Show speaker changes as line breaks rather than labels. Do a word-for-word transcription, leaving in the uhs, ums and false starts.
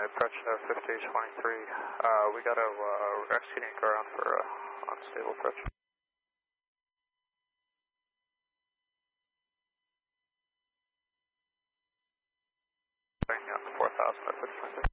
approach uh, fifty twenty-three. Uh, we got a uh, execute anchor around for uh, unstable approach. Bring up four thousand at fifty twenty-three.